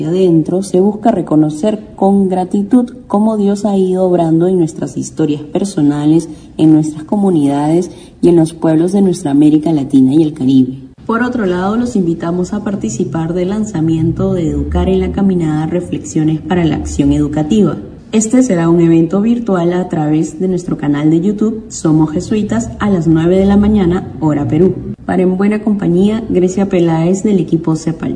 Adentro se busca reconocer con gratitud cómo Dios ha ido obrando en nuestras historias personales, en nuestras comunidades y en los pueblos de nuestra América Latina y el Caribe. Por otro lado, los invitamos a participar del lanzamiento de Educar en la Caminada Reflexiones para la Acción Educativa. Este será un evento virtual a través de nuestro canal de YouTube Somos Jesuitas a las 9 de la mañana, hora Perú. Para En Buena Compañía, Grecia Peláez del equipo CEPAL.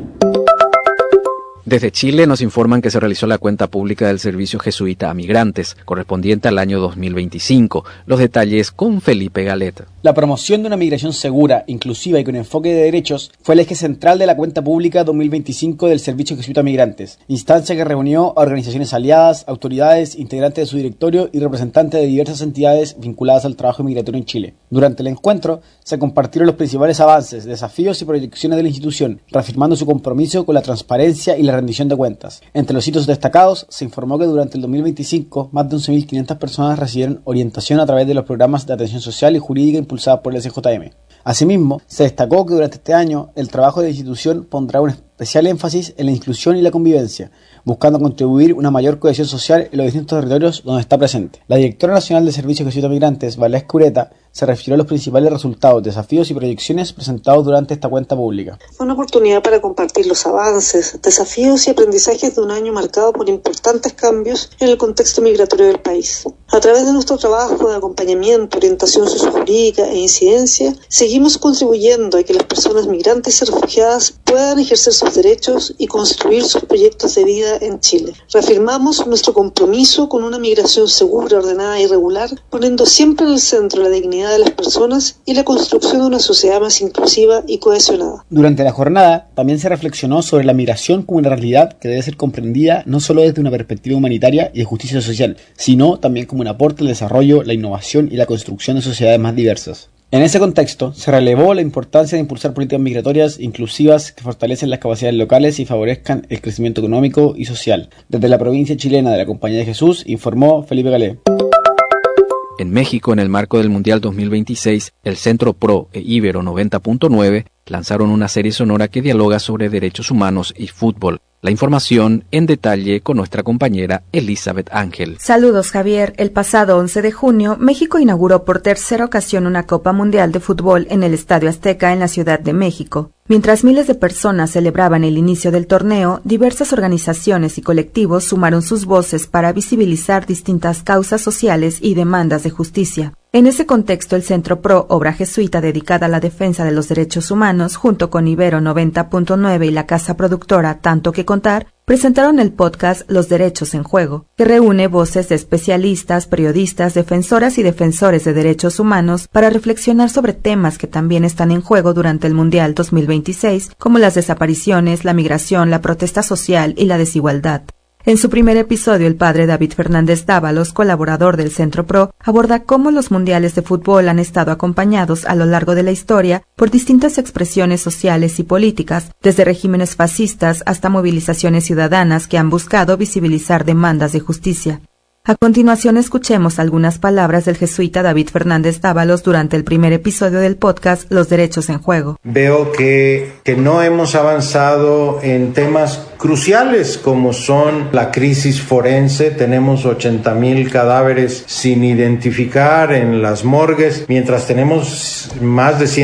Desde Chile nos informan que se realizó la cuenta pública del Servicio Jesuita a Migrantes, correspondiente al año 2025. Los detalles con Felipe Galet. La promoción de una migración segura, inclusiva y con enfoque de derechos fue el eje central de la cuenta pública 2025 del Servicio Jesuita a Migrantes, instancia que reunió a organizaciones aliadas, autoridades, integrantes de su directorio y representantes de diversas entidades vinculadas al trabajo migratorio en Chile. Durante el encuentro se compartieron los principales avances, desafíos y proyecciones de la institución, reafirmando su compromiso con la transparencia y la rendición de cuentas. Entre los hitos destacados, se informó que durante el 2025 más de 11.500 personas recibieron orientación a través de los programas de atención social y jurídica impulsados por el SJM. Asimismo, se destacó que durante este año el trabajo de la institución pondrá un especial énfasis en la inclusión y la convivencia, buscando contribuir a una mayor cohesión social en los distintos territorios donde está presente. La directora nacional de Servicios Jesuita a Migrantes, Valesca Ureta, se refirió a los principales resultados, desafíos y proyecciones presentados durante esta cuenta pública. Fue una oportunidad para compartir los avances, desafíos y aprendizajes de un año marcado por importantes cambios en el contexto migratorio del país. A través de nuestro trabajo de acompañamiento, orientación sociojurídica e incidencia, seguimos contribuyendo a que las personas migrantes y refugiadas puedan ejercer sus derechos y construir sus proyectos de vida en Chile. Reafirmamos nuestro compromiso con una migración segura, ordenada y regular, poniendo siempre en el centro la dignidad de las personas y la construcción de una sociedad más inclusiva y cohesionada. Durante la jornada también se reflexionó sobre la migración como una realidad que debe ser comprendida no solo desde una perspectiva humanitaria y de justicia social, sino también como un aporte al desarrollo, la innovación y la construcción de sociedades más diversas. En ese contexto, se relevó la importancia de impulsar políticas migratorias inclusivas que fortalecen las capacidades locales y favorezcan el crecimiento económico y social. Desde la provincia chilena de la Compañía de Jesús, informó Felipe Galé. En México, en el marco del Mundial 2026, el Centro Pro e Ibero 90.9 lanzaron una serie sonora que dialoga sobre derechos humanos y fútbol. La información en detalle con nuestra compañera Elizabeth Ángel. Saludos, Javier. El pasado 11 de junio, México inauguró por tercera ocasión una Copa Mundial de Fútbol en el Estadio Azteca en la Ciudad de México. Mientras miles de personas celebraban el inicio del torneo, diversas organizaciones y colectivos sumaron sus voces para visibilizar distintas causas sociales y demandas de justicia. En ese contexto, el Centro Pro, obra jesuita dedicada a la defensa de los derechos humanos, junto con Ibero 90.9 y la casa productora Tanto que Contar, presentaron el podcast Los Derechos en Juego, que reúne voces de especialistas, periodistas, defensoras y defensores de derechos humanos para reflexionar sobre temas que también están en juego durante el Mundial 2026, como las desapariciones, la migración, la protesta social y la desigualdad. En su primer episodio, el padre David Fernández Dávalos, colaborador del Centro Pro, aborda cómo los mundiales de fútbol han estado acompañados a lo largo de la historia por distintas expresiones sociales y políticas, desde regímenes fascistas hasta movilizaciones ciudadanas que han buscado visibilizar demandas de justicia. A continuación, escuchemos algunas palabras del jesuita David Fernández Dávalos durante el primer episodio del podcast Los Derechos en Juego. Veo que no hemos avanzado en temas cruciales como son la crisis forense. Tenemos 80,000 cadáveres sin identificar en las morgues, mientras tenemos más de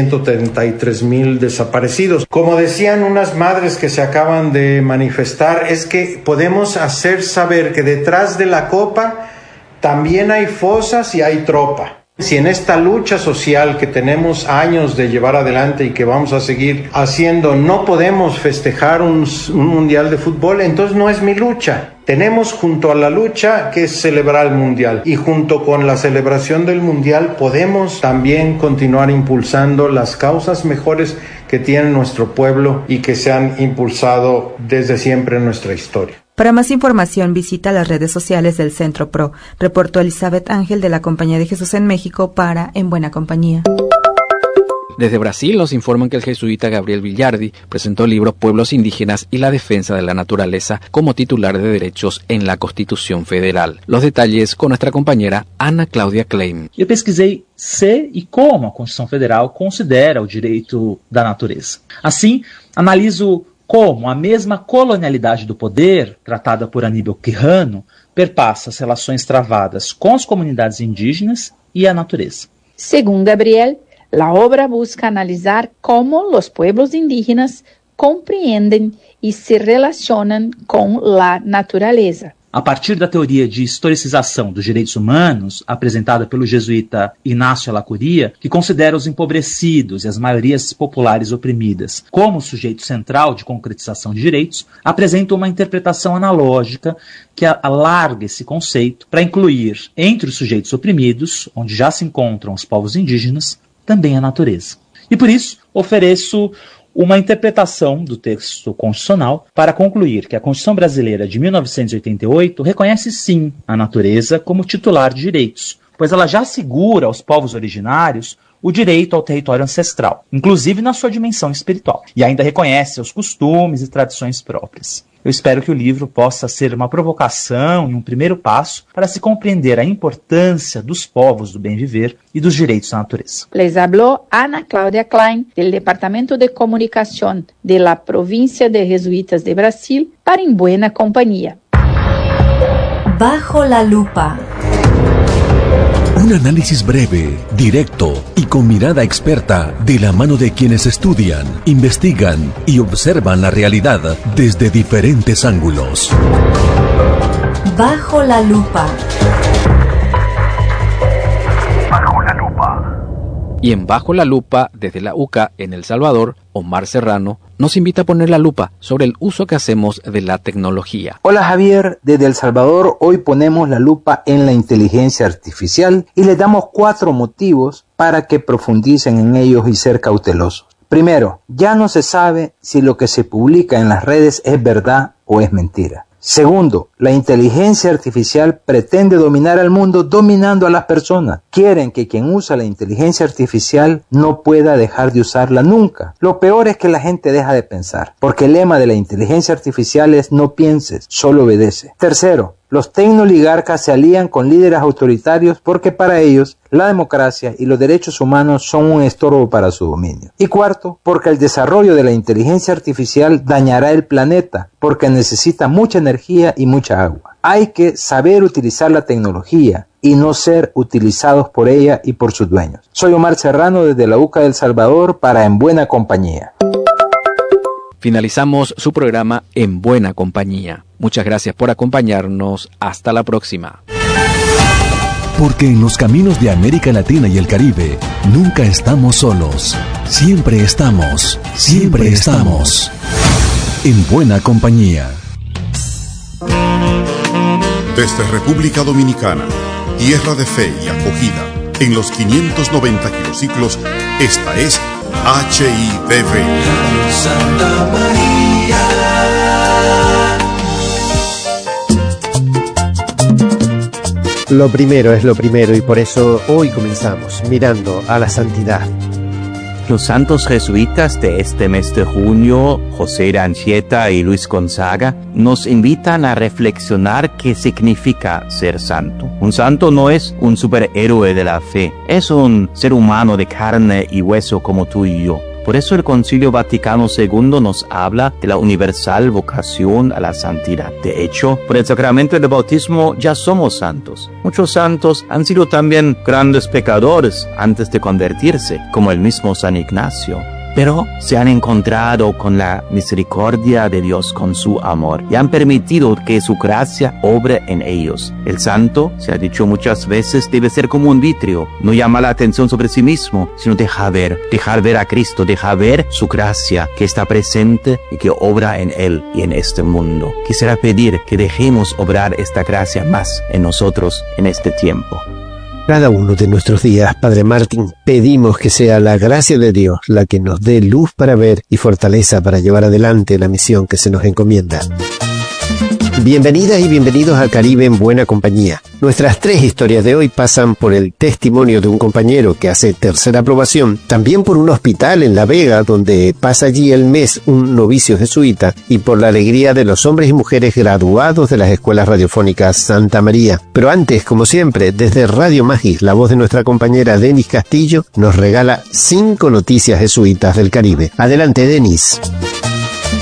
133,000 desaparecidos. Como decían unas madres que se acaban de manifestar, es que podemos hacer saber que detrás de la copa también hay fosas y hay tropa. Si en esta lucha social que tenemos años de llevar adelante y que vamos a seguir haciendo no podemos festejar un mundial de fútbol, entonces no es mi lucha. Tenemos junto a la lucha que celebrar el mundial, y junto con la celebración del mundial podemos también continuar impulsando las causas mejores que tiene nuestro pueblo y que se han impulsado desde siempre en nuestra historia. Para más información visita las redes sociales del Centro Pro, reportó Elizabeth Ángel de la Compañía de Jesús en México para En Buena Compañía. Desde Brasil nos informan que el jesuita Gabriel Villardi presentó el libro Pueblos Indígenas y la Defensa de la Naturaleza como titular de derechos en la Constitución Federal. Los detalles con nuestra compañera Ana Cláudia Klein. Eu pesquisei se e como a Constituição Federal considera o direito da natureza. Assim, analiso como a mesma colonialidade do poder, tratada por Aníbal Quijano, perpassa as relações travadas com as comunidades indígenas e a natureza. Según Gabriel, la obra busca analizar cómo los pueblos indígenas compreenden y se relacionan con la naturaleza. A partir da teoria de historicização dos direitos humanos, apresentada pelo jesuíta Inácio Alacuria, que considera os empobrecidos e as maiorias populares oprimidas como o sujeito central de concretização de direitos, apresenta uma interpretação analógica que alarga esse conceito para incluir entre os sujeitos oprimidos, onde já se encontram os povos indígenas, também a natureza. E por isso, ofereço uma interpretação do texto constitucional para concluir que a Constituição Brasileira de 1988 reconhece sim a natureza como titular de direitos, pois ela já assegura aos povos originários o direito ao território ancestral, inclusive na sua dimensão espiritual, e ainda reconhece os costumes e tradições próprias. Eu espero que o livro possa ser uma provocação e um primeiro passo para se compreender a importância dos povos do bem viver e dos direitos à natureza. Les habló Ana Cláudia Klein, del Departamento de Comunicación de la Provincia de Jesuitas de Brasil, para En Buena Compañía. Bajo la lupa. Un análisis breve, directo y con mirada experta de la mano de quienes estudian, investigan y observan la realidad desde diferentes ángulos. Bajo la lupa. Bajo la lupa. Y en Bajo la Lupa, desde la UCA en El Salvador, Omar Serrano nos invita a poner la lupa sobre el uso que hacemos de la tecnología. Hola Javier, desde El Salvador hoy ponemos la lupa en la inteligencia artificial y les damos 4 motivos para que profundicen en ellos y ser cautelosos. Primero, ya no se sabe si lo que se publica en las redes es verdad o es mentira. Segundo, la inteligencia artificial pretende dominar al mundo dominando a las personas. Quieren que quien usa la inteligencia artificial no pueda dejar de usarla nunca. Lo peor es que la gente deja de pensar, porque el lema de la inteligencia artificial es no pienses, solo obedece. Tercero, los tecnoligarcas se alían con líderes autoritarios porque para ellos la democracia y los derechos humanos son un estorbo para su dominio. Y cuarto, porque el desarrollo de la inteligencia artificial dañará el planeta porque necesita mucha energía y mucha agua. Hay que saber utilizar la tecnología y no ser utilizados por ella y por sus dueños. Soy Omar Serrano desde la UCA de El Salvador para En Buena Compañía. Finalizamos su programa En Buena Compañía. Muchas gracias por acompañarnos. Hasta la próxima. Porque en los caminos de América Latina y el Caribe nunca estamos solos. Siempre estamos en buena compañía. Desde República Dominicana, tierra de fe y acogida, en los 590 kilociclos, esta es HIDV. Santa María. Lo primero es lo primero y por eso hoy comenzamos mirando a la santidad. Los santos jesuitas de este mes de junio, José de Anchieta y Luis Gonzaga, nos invitan a reflexionar qué significa ser santo. Un santo no es un superhéroe de la fe, es un ser humano de carne y hueso como tú y yo. Por eso el Concilio Vaticano II nos habla de la universal vocación a la santidad. De hecho, por el sacramento del bautismo ya somos santos. Muchos santos han sido también grandes pecadores antes de convertirse, como el mismo San Ignacio. Pero se han encontrado con la misericordia de Dios, con su amor, y han permitido que su gracia obre en ellos. El santo, se ha dicho muchas veces, debe ser como un vitrio. No llama la atención sobre sí mismo, sino dejar ver a Cristo, dejar ver su gracia que está presente y que obra en Él y en este mundo. Quisiera pedir que dejemos obrar esta gracia más en nosotros en este tiempo. Cada uno de nuestros días, Padre Martín, pedimos que sea la gracia de Dios la que nos dé luz para ver y fortaleza para llevar adelante la misión que se nos encomienda. Bienvenidas y bienvenidos al Caribe en Buena Compañía. Nuestras 3 historias de hoy pasan por el testimonio de un compañero que hace tercera aprobación, también por un hospital en La Vega donde pasa allí el mes un novicio jesuita y por la alegría de los hombres y mujeres graduados de las escuelas radiofónicas Santa María. Pero antes, como siempre, desde Radio Magis, la voz de nuestra compañera Denis Castillo nos regala 5 noticias jesuitas del Caribe. Adelante, Denis. Un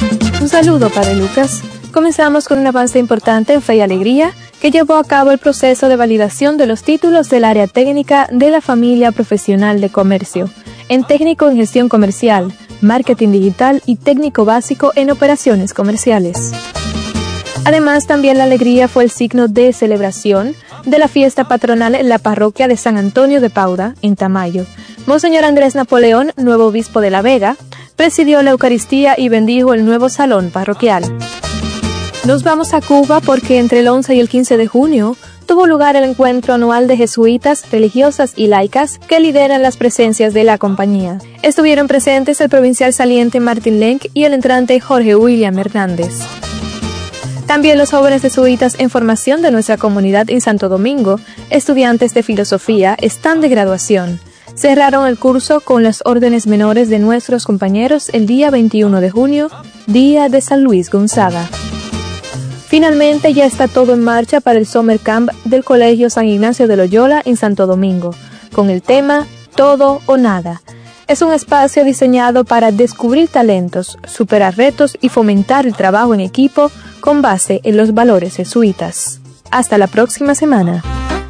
saludo, Padre Lucas. Comenzamos con un avance importante en Fe y Alegría, que llevó a cabo el proceso de validación de los títulos del área técnica de la familia profesional de comercio, en técnico en gestión comercial, marketing digital y técnico básico en operaciones comerciales. Además, también la alegría fue el signo de celebración de la fiesta patronal en la parroquia de San Antonio de Pauda, en Tamayo. Monseñor Andrés Napoleón, nuevo obispo de La Vega, presidió la Eucaristía y bendijo el nuevo salón parroquial. Nos vamos a Cuba porque entre el 11 y el 15 de junio tuvo lugar el encuentro anual de jesuitas, religiosas y laicas que lideran las presencias de la compañía. Estuvieron presentes el provincial saliente Martin Lenk y el entrante Jorge William Hernández. También los jóvenes jesuitas en formación de nuestra comunidad en Santo Domingo, estudiantes de filosofía, están de graduación. Cerraron el curso con las órdenes menores de nuestros compañeros el día 21 de junio, día de San Luis Gonzaga. Finalmente ya está todo en marcha para el Summer Camp del Colegio San Ignacio de Loyola en Santo Domingo, con el tema Todo o Nada. Es un espacio diseñado para descubrir talentos, superar retos y fomentar el trabajo en equipo con base en los valores jesuitas. Hasta la próxima semana.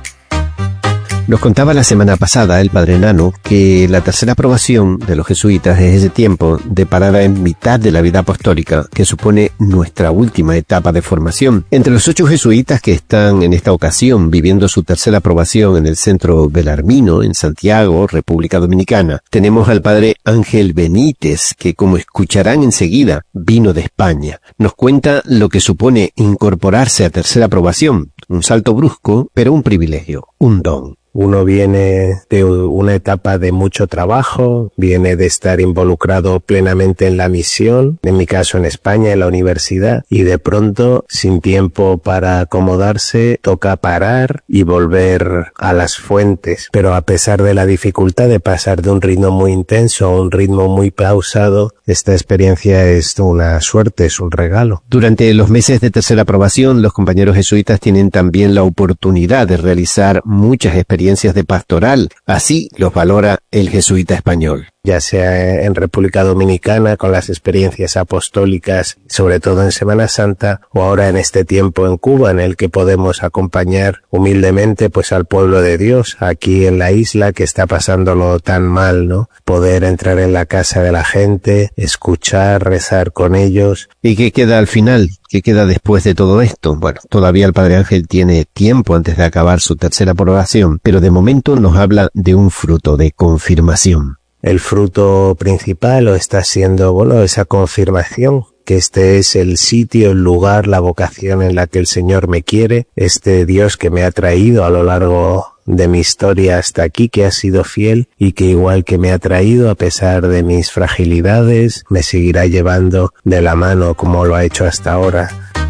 Nos contaba la semana pasada el Padre Nano que la tercera aprobación de los jesuitas es ese tiempo de parada en mitad de la vida apostólica que supone nuestra última etapa de formación. Entre los 8 jesuitas que están en esta ocasión viviendo su tercera aprobación en el Centro Belarmino en Santiago, República Dominicana, tenemos al Padre Ángel Benítez, que como escucharán enseguida, vino de España. Nos cuenta lo que supone incorporarse a tercera aprobación, un salto brusco, pero un privilegio, un don. Uno viene de una etapa de mucho trabajo, viene de estar involucrado plenamente en la misión, en mi caso en España, en la universidad, y de pronto, sin tiempo para acomodarse, toca parar y volver a las fuentes. Pero a pesar de la dificultad de pasar de un ritmo muy intenso a un ritmo muy pausado, esta experiencia es una suerte, es un regalo. Durante los meses de tercera aprobación, los compañeros jesuitas tienen también la oportunidad de realizar muchas experiencias de pastoral, así los valora el jesuita español. Ya sea en República Dominicana con las experiencias apostólicas, sobre todo en Semana Santa, o ahora en este tiempo en Cuba, en el que podemos acompañar humildemente pues al pueblo de Dios, aquí en la isla que está pasándolo tan mal, ¿no? Poder entrar en la casa de la gente, escuchar, rezar con ellos. ¿Y qué queda al final? ¿Qué queda después de todo esto? Bueno, todavía el Padre Ángel tiene tiempo antes de acabar su tercera aprobación, pero de momento nos habla de un fruto de confirmación. El fruto principal o está siendo, esa confirmación, que este es el sitio, el lugar, la vocación en la que el Señor me quiere, este Dios que me ha traído a lo largo de mi historia hasta aquí, que ha sido fiel y que igual que me ha traído a pesar de mis fragilidades, me seguirá llevando de la mano como lo ha hecho hasta ahora.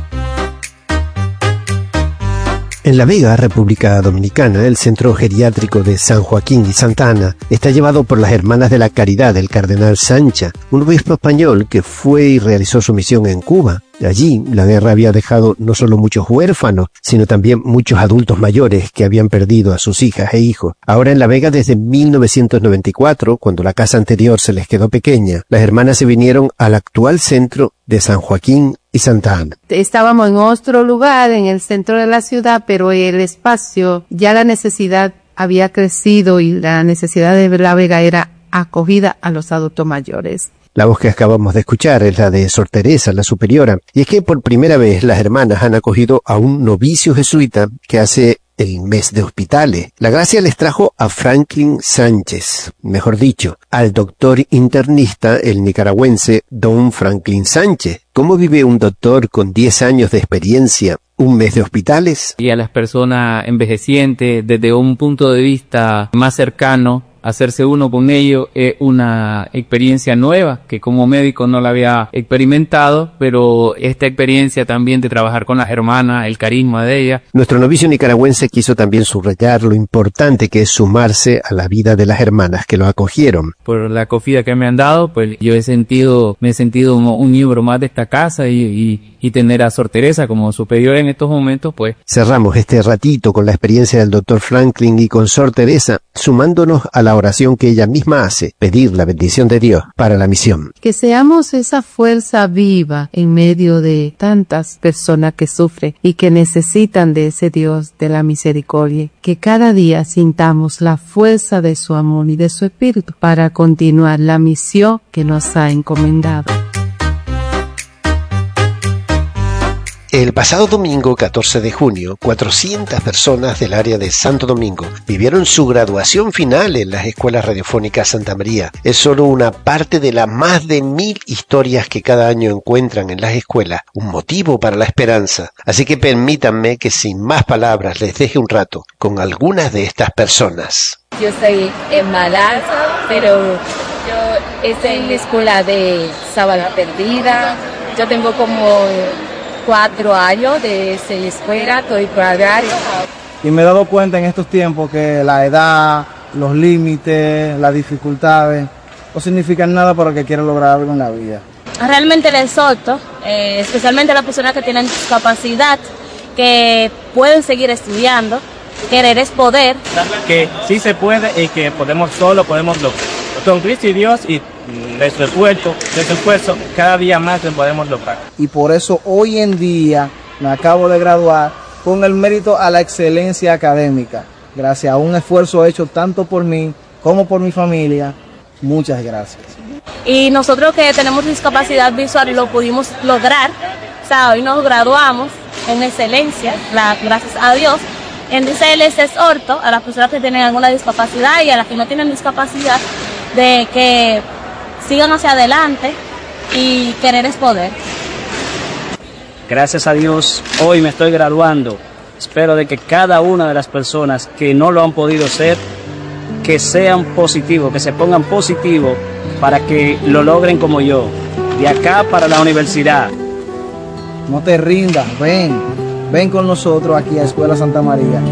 En La Vega, República Dominicana, el centro geriátrico de San Joaquín y Santa Ana está llevado por las Hermanas de la Caridad del Cardenal Sancha, un obispo español que fue y realizó su misión en Cuba. Allí, la guerra había dejado no solo muchos huérfanos, sino también muchos adultos mayores que habían perdido a sus hijas e hijos. Ahora en La Vega, desde 1994, cuando la casa anterior se les quedó pequeña, las hermanas se vinieron al actual centro de San Joaquín y Santa Ana. Estábamos en otro lugar, en el centro de la ciudad, pero el espacio, ya la necesidad había crecido y la necesidad de La Vega era acogida a los adultos mayores. La voz que acabamos de escuchar es la de Sor Teresa, la superiora, y es que por primera vez las hermanas han acogido a un novicio jesuita que hace el mes de hospitales. La gracia les trajo a Franklin Sánchez, mejor dicho, al doctor internista, el nicaragüense Don Franklin Sánchez. ¿Cómo vive un doctor con 10 años de experiencia un mes de hospitales? Y a las personas envejecientes desde un punto de vista más cercano, hacerse uno con ellos es una experiencia nueva que como médico no la había experimentado, pero esta experiencia también de trabajar con las hermanas, el carisma de ellas. Nuestro novicio nicaragüense quiso también subrayar lo importante que es sumarse a la vida de las hermanas que lo acogieron. Por la acogida que me han dado, pues yo me he sentido un miembro más de esta casa y y tener a Sor Teresa como superior en estos momentos, pues. Cerramos este ratito con la experiencia del Dr. Franklin y con Sor Teresa, sumándonos a la oración que ella misma hace, pedir la bendición de Dios para la misión. Que seamos esa fuerza viva en medio de tantas personas que sufren y que necesitan de ese Dios de la misericordia. Que cada día sintamos la fuerza de su amor y de su espíritu para continuar la misión que nos ha encomendado. El pasado domingo 14 de junio, 400 personas del área de Santo Domingo vivieron su graduación final en las escuelas radiofónicas Santa María. Es solo una parte de las más de 1000 historias que cada año encuentran en las escuelas, un motivo para la esperanza. Así que permítanme que sin más palabras les deje un rato con algunas de estas personas. Yo soy embarazo, pero yo estoy en la escuela de Sabana Perdida. Yo tengo como 4 años de esa escuela, estoy graduada. Y me he dado cuenta en estos tiempos que la edad, los límites, las dificultades no significan nada para el que quiere lograr algo en la vida. Realmente les exhorto, especialmente a las personas que tienen discapacidad, que pueden seguir estudiando. Querer es poder. Que sí se puede y que podemos lograr. Con Cristo y Dios y nuestro esfuerzo, cada día más lo podemos lograr. Y por eso hoy en día me acabo de graduar con el mérito a la excelencia académica. Gracias a un esfuerzo hecho tanto por mí como por mi familia. Muchas gracias. Y nosotros que tenemos discapacidad visual lo pudimos lograr. O sea, hoy nos graduamos en excelencia, gracias a Dios. Entonces les exhorto a las personas que tienen alguna discapacidad y a las que no tienen discapacidad de que sigan hacia adelante y querer es poder. Gracias a Dios, hoy me estoy graduando. Espero de que cada una de las personas que no lo han podido ser, que sean positivos, que se pongan positivos para que lo logren como yo. De acá para la universidad. No te rindas, ven con nosotros aquí a Escuela Santa María.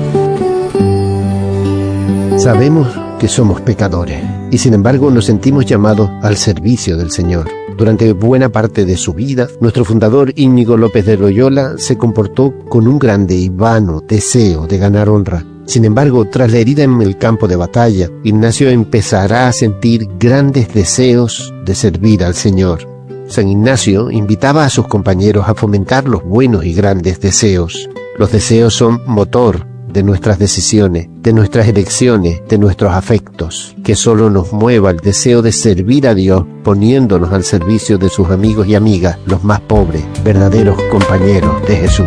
Sabemos que somos pecadores y sin embargo nos sentimos llamados al servicio del Señor. Durante buena parte de su vida, nuestro fundador Íñigo López de Loyola se comportó con un grande y vano deseo de ganar honra. Sin embargo, tras la herida en el campo de batalla, Ignacio empezará a sentir grandes deseos de servir al Señor. San Ignacio invitaba a sus compañeros a fomentar los buenos y grandes deseos. Los deseos son motor de nuestras decisiones, de nuestras elecciones, de nuestros afectos. Que solo nos mueva el deseo de servir a Dios, poniéndonos al servicio de sus amigos y amigas, los más pobres, verdaderos compañeros de Jesús.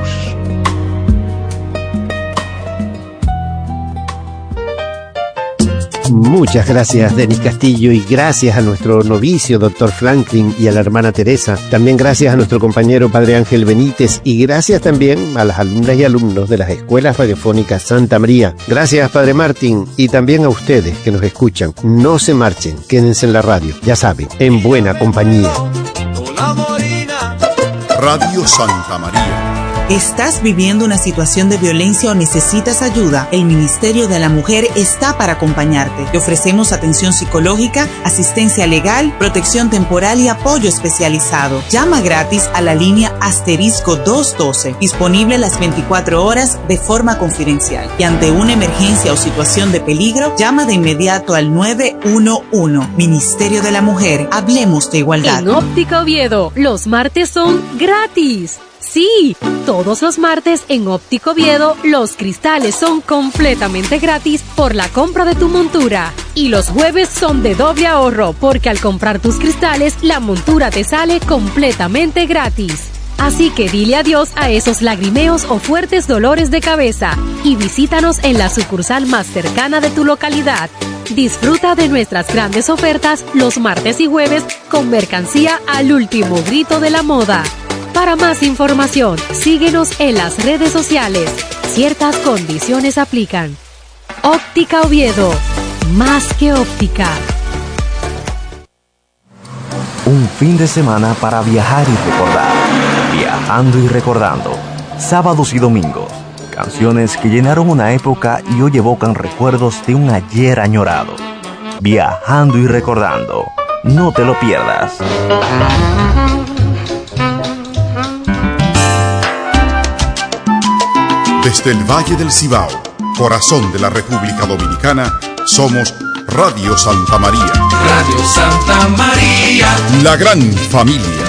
Muchas gracias, Denis Castillo, y gracias a nuestro novicio, Dr. Franklin, y a la hermana Teresa. También gracias a nuestro compañero Padre Ángel Benítez, y gracias también a las alumnas y alumnos de las escuelas radiofónicas Santa María. Gracias, Padre Martín, y también a ustedes que nos escuchan. No se marchen, quédense en la radio, ya saben, en buena compañía. Radio Santa María. ¿Estás viviendo una situación de violencia o necesitas ayuda? El Ministerio de la Mujer está para acompañarte. Te ofrecemos atención psicológica, asistencia legal, protección temporal y apoyo especializado. Llama gratis a la línea *212, disponible las 24 horas de forma confidencial. Y ante una emergencia o situación de peligro, llama de inmediato al 911. Ministerio de la Mujer, hablemos de igualdad. En Óptica Oviedo, los martes son gratis. Sí, todos los martes en Óptico Oviedo los cristales son completamente gratis por la compra de tu montura. Y los jueves son de doble ahorro porque al comprar tus cristales la montura te sale completamente gratis. Así que dile adiós a esos lagrimeos o fuertes dolores de cabeza y visítanos en la sucursal más cercana de tu localidad. Disfruta de nuestras grandes ofertas los martes y jueves con mercancía al último grito de la moda. Para más información, síguenos en las redes sociales. Ciertas condiciones aplican. Óptica Oviedo, más que óptica. Un fin de semana para viajar y recordar. Viajando y recordando. Sábados y domingos. Canciones que llenaron una época y hoy evocan recuerdos de un ayer añorado. Viajando y recordando. No te lo pierdas. Desde el Valle del Cibao, corazón de la República Dominicana, somos Radio Santa María. Radio Santa María. La gran familia.